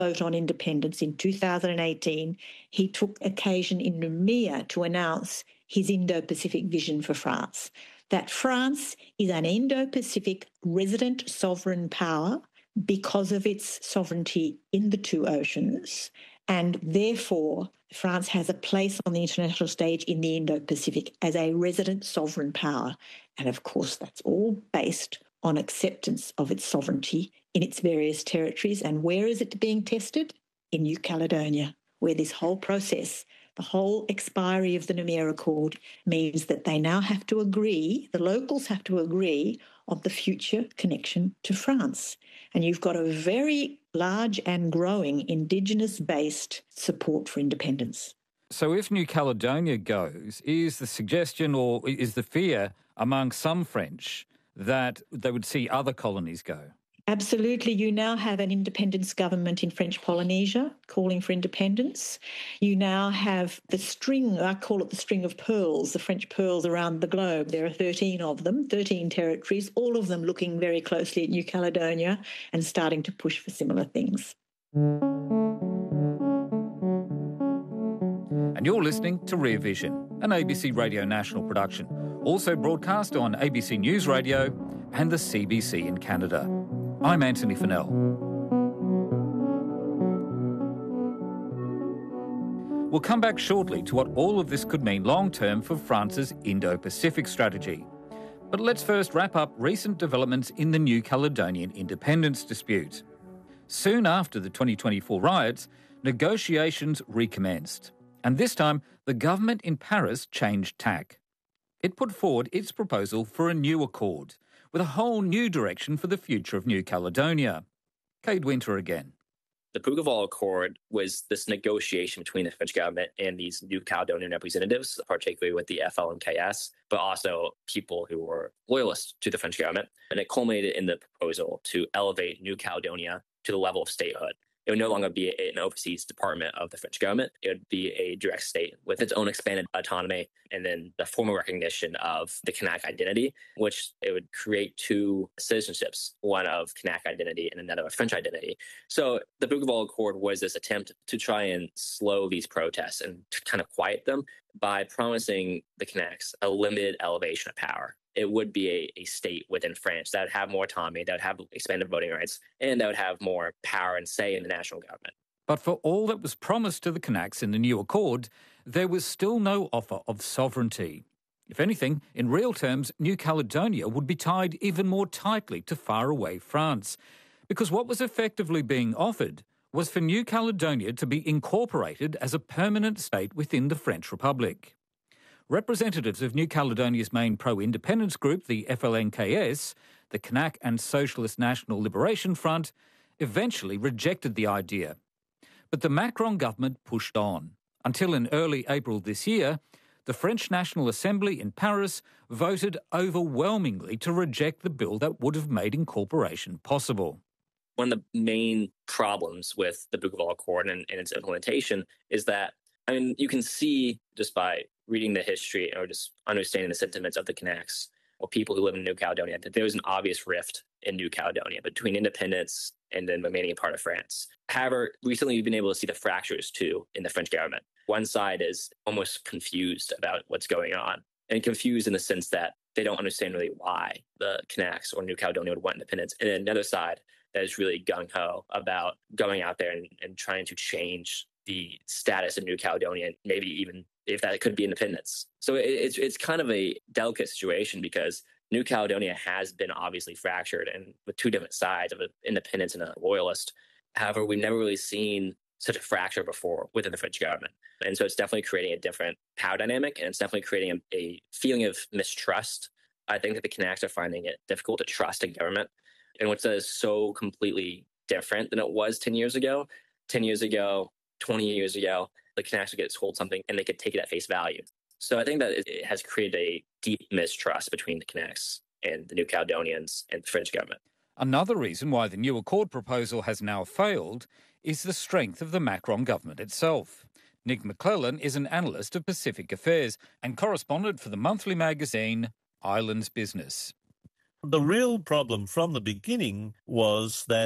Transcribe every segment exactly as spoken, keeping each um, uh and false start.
vote on independence in two thousand eighteen, he took occasion in Noumea to announce his Indo-Pacific vision for France, that France is an Indo-Pacific resident sovereign power because of its sovereignty in the two oceans, and therefore France has a place on the international stage in the Indo-Pacific as a resident sovereign power. And of course, that's all based on acceptance of its sovereignty in its various territories. And where is it being tested? In New Caledonia, where this whole process, the whole expiry of the Noumea Accord, means that they now have to agree, the locals have to agree on the future connection to France. And you've got a very large and growing Indigenous-based support for independence. So if New Caledonia goes, is the suggestion or is the fear among some French that they would see other colonies go? Absolutely. You now have an independence government in French Polynesia calling for independence. You now have the string, I call it the string of pearls, the French pearls around the globe. There are thirteen of them, thirteen territories, all of them looking very closely at New Caledonia and starting to push for similar things. And you're listening to Rear Vision, an A B C Radio National production, also broadcast on A B C News Radio and the C B C in Canada. I'm Anthony Fennell. We'll come back shortly to what all of this could mean long-term for France's Indo-Pacific strategy. But let's first wrap up recent developments in the New Caledonian independence dispute. Soon after the twenty twenty-four riots, negotiations recommenced. And this time, the government in Paris changed tack. It put forward its proposal for a new accord, with a whole new direction for the future of New Caledonia. Cade Winter again. The Bougival Accord was this negotiation between the French government and these New Caledonian representatives, particularly with the F L N K S, but also people who were loyalists to the French government. And it culminated in the proposal to elevate New Caledonia to the level of statehood. It would no longer be an overseas department of the French government. It would be a direct state with its own expanded autonomy, and then the formal recognition of the Kanak identity, which it would create two citizenships, one of Kanak identity and another of French identity. So the Bougival Accord was this attempt to try and slow these protests and to kind of quiet them by promising the Kanaks a limited elevation of power. It would be a, a state within France that would have more autonomy, that would have expanded voting rights, and that would have more power and say in the national government. But for all that was promised to the Kanaks in the new accord, there was still no offer of sovereignty. If anything, in real terms, New Caledonia would be tied even more tightly to faraway France, because what was effectively being offered was for New Caledonia to be incorporated as a permanent state within the French Republic. Representatives of New Caledonia's main pro-independence group, the F L N K S, the Kanak and Socialist National Liberation Front, eventually rejected the idea. But the Macron government pushed on, until in early April this year, the French National Assembly in Paris voted overwhelmingly to reject the bill that would have made incorporation possible. One of the main problems with the Bougival Accord and, and its implementation is that, I mean, you can see just by reading the history or just understanding the sentiments of the Kanaks or people who live in New Caledonia, that there was an obvious rift in New Caledonia between independence and then remaining a part of France. However, recently we've been able to see the fractures too in the French government. One side is almost confused about what's going on, and confused in the sense that they don't understand really why the Kanaks or New Caledonia would want independence. And then another side that is really gung-ho about going out there and, and trying to change the status of New Caledonia, and maybe even if that could be independence. So it, it's it's kind of a delicate situation because New Caledonia has been obviously fractured and with two different sides of an independence and a loyalist. However, we've never really seen such a fracture before within the French government. And so it's definitely creating a different power dynamic, and it's definitely creating a, a feeling of mistrust. I think that the Kanaks are finding it difficult to trust in government, and what's that is so completely different than it was ten years ago. ten years ago, twenty years ago, the Kanaks would get told something and they could take it at face value. So I think that it has created a deep mistrust between the Kanaks and the New Caledonians and the French government. Another reason why the new accord proposal has now failed is the strength of the Macron government itself. Nick McClellan is an analyst of Pacific Affairs and correspondent for the monthly magazine Islands Business. The real problem from the beginning was that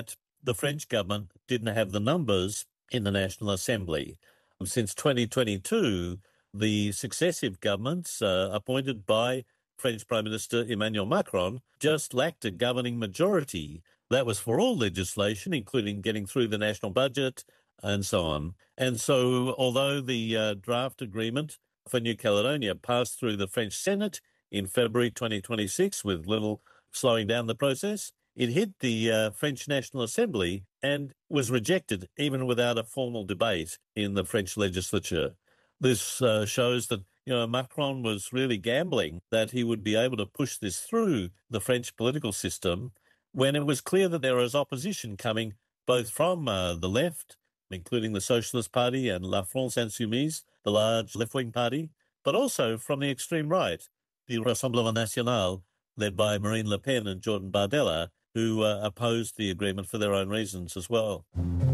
the French government didn't have the numbers in the National Assembly. Since twenty twenty-two, the successive governments uh, appointed by French Prime Minister Emmanuel Macron just lacked a governing majority. That was for all legislation, including getting through the national budget and so on. And so although the uh, draft agreement for New Caledonia passed through the French Senate in February twenty twenty-six with little slowing down the process, it hit the uh, French National Assembly and was rejected even without a formal debate in the French legislature. This uh, shows that you know Macron was really gambling that he would be able to push this through the French political system when it was clear that there was opposition coming both from uh, the left, including the Socialist Party and La France Insoumise, the large left-wing party, but also from the extreme right, the Rassemblement National, led by Marine Le Pen and Jordan Bardella, who uh, opposed the agreement for their own reasons as well.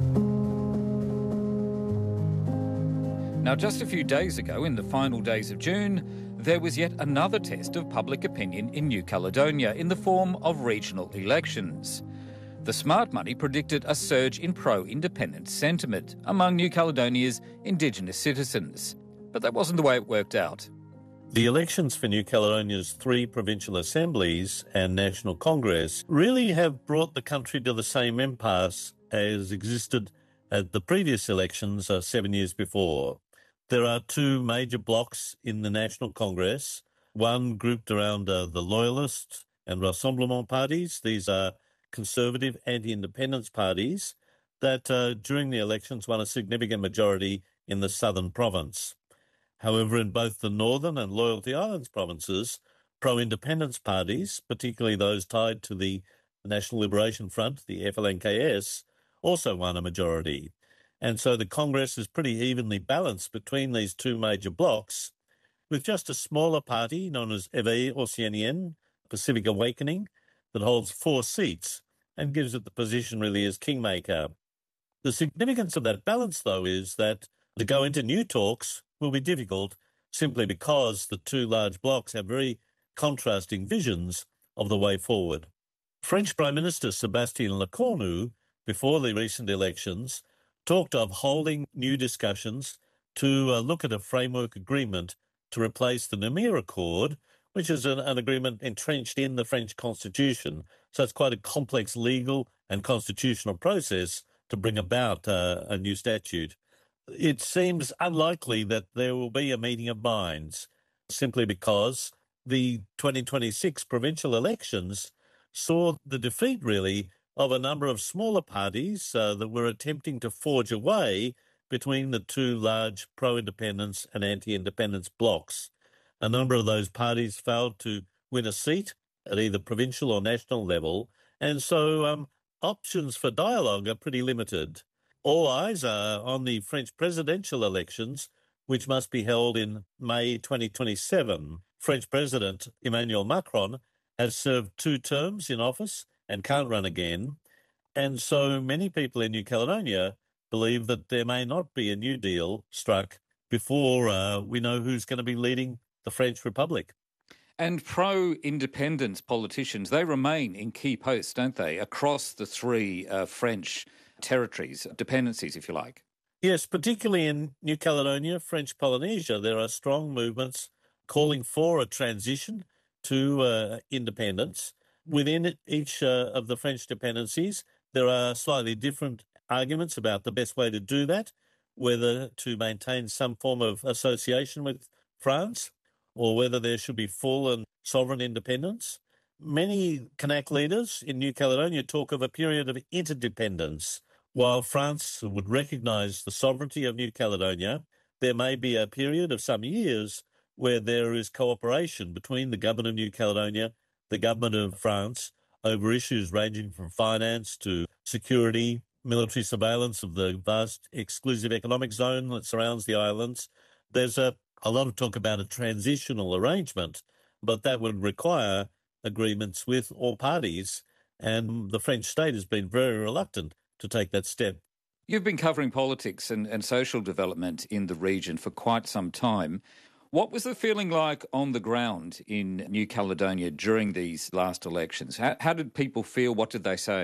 Now, just a few days ago, in the final days of June, there was yet another test of public opinion in New Caledonia in the form of regional elections. The Smart Money predicted a surge in pro-independence sentiment among New Caledonia's Indigenous citizens. But that wasn't the way it worked out. The elections for New Caledonia's three provincial assemblies and National Congress really have brought the country to the same impasse as existed at the previous elections uh, seven years before. There are two major blocs in the National Congress, one grouped around uh, the Loyalist and Rassemblement parties. These are conservative anti-independence parties that uh, during the elections won a significant majority in the southern province. However, in both the Northern and Loyalty Islands provinces, pro-independence parties, particularly those tied to the National Liberation Front, the F L N K S, also won a majority. And so the Congress is pretty evenly balanced between these two major blocs, with just a smaller party known as Éveil Océanien, Pacific Awakening, that holds four seats and gives it the position really as kingmaker. The significance of that balance, though, is that to go into new talks will be difficult simply because the two large blocs have very contrasting visions of the way forward. French Prime Minister Sébastien Lecornu, before the recent elections, talked of holding new discussions to uh, look at a framework agreement to replace the Namur Accord, which is an, an agreement entrenched in the French Constitution. So it's quite a complex legal and constitutional process to bring about uh, a new statute. It seems unlikely that there will be a meeting of minds, simply because the twenty twenty-six provincial elections saw the defeat, really, of a number of smaller parties uh, that were attempting to forge a way between the two large pro-independence and anti-independence blocs. A number of those parties failed to win a seat at either provincial or national level, and so um, options for dialogue are pretty limited. All eyes are on the French presidential elections, which must be held in May twenty twenty-seven. French President Emmanuel Macron has served two terms in office and can't run again. And so many people in New Caledonia believe that there may not be a new deal struck before uh, we know who's going to be leading the French Republic. And pro-independence politicians, they remain in key posts, don't they, across the three uh, French territories, dependencies, if you like? Yes, particularly in New Caledonia, French Polynesia, there are strong movements calling for a transition to uh, independence. Within each uh, of the French dependencies, there are slightly different arguments about the best way to do that, whether to maintain some form of association with France or whether there should be full and sovereign independence. Many Kanak leaders in New Caledonia talk of a period of interdependence. While France would recognise the sovereignty of New Caledonia, there may be a period of some years where there is cooperation between the government of New Caledonia, the government of France, over issues ranging from finance to security, military surveillance of the vast exclusive economic zone that surrounds the islands. There's a, a lot of talk about a transitional arrangement, but that would require agreements with all parties, and the French state has been very reluctant to take that step. You've been covering politics and, and social development in the region for quite some time. What was the feeling like on the ground in New Caledonia during these last elections? How, how did people feel? What did they say?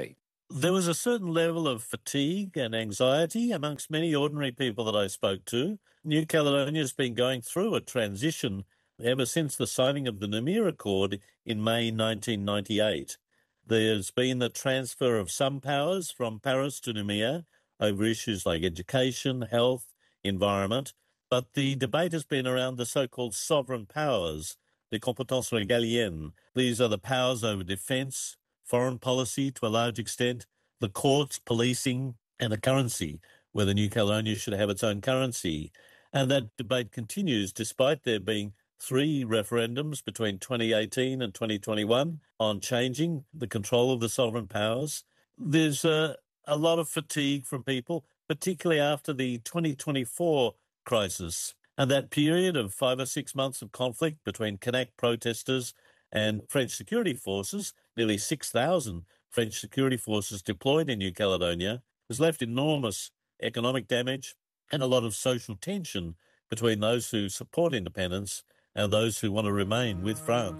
There was a certain level of fatigue and anxiety amongst many ordinary people that I spoke to. New Caledonia has been going through a transition ever since the signing of the Noumea Accord in May nineteen ninety-eight. There's been the transfer of some powers from Paris to Noumea over issues like education, health, environment, but the debate has been around the so-called sovereign powers, the compétences régaliennes. These are the powers over defence, foreign policy to a large extent, the courts, policing, and a currency, whether New Caledonia should have its own currency. And that debate continues despite there being three referendums between twenty eighteen and twenty twenty-one on changing the control of the sovereign powers. There's a, a lot of fatigue from people, particularly after the twenty twenty-four crisis. And that period of five or six months of conflict between Kanak protesters and French security forces, nearly six thousand French security forces deployed in New Caledonia, has left enormous economic damage and a lot of social tension between those who support independence and those who want to remain with France.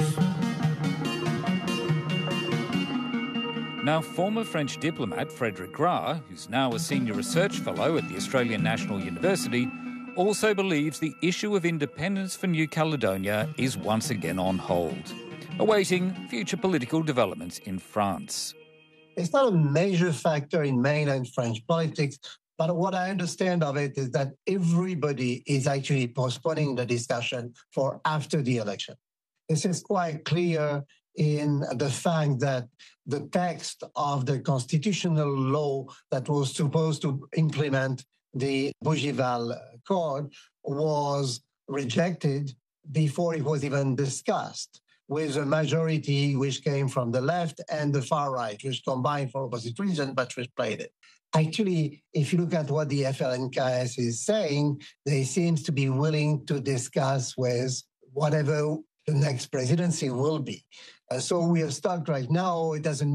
Now, former French diplomat Frédéric Gras, who's now a senior research fellow at the Australian National University, also believes the issue of independence for New Caledonia is once again on hold, awaiting future political developments in France. It's not a major factor in mainland French politics, but what I understand of it is that everybody is actually postponing the discussion for after the election. This is quite clear in the fact that the text of the constitutional law that was supposed to implement the Bougival Accord was rejected before it was even discussed, with a majority which came from the left and the far right, which combined for opposite reasons, but which played it. Actually, if you look at what the F L N K S is saying, they seem to be willing to discuss with whatever the next presidency will be. Uh, so we are stuck right now. It doesn't